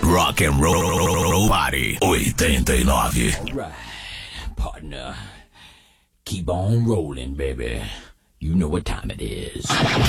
Rock and Roll Party 89. Alright, partner. Keep on rolling, baby. You know what time it is.